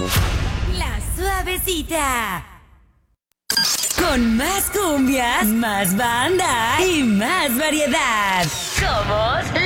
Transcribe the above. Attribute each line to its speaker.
Speaker 1: La Suavecita. Con más cumbias, más banda y más variedad. Somos